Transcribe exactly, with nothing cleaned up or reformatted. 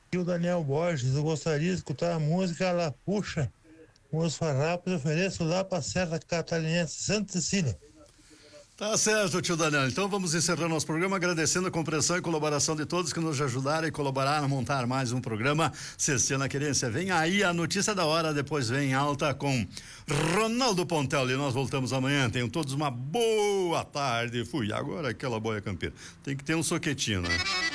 o Daniel Borges, eu gostaria de escutar a música La Puxa, com os farrapos, ofereço lá para Serra Catarinense, Santa Cecília. Tá certo, tio Daniel. Então vamos encerrar nosso programa agradecendo a compreensão e colaboração de todos que nos ajudaram e colaboraram a montar mais um programa C C na Querência. Vem aí a notícia da hora, depois vem alta com Ronaldo Pontel e nós voltamos amanhã. Tenham todos uma boa tarde. Fui, agora aquela boia campeira. Tem que ter um soquetinho, né?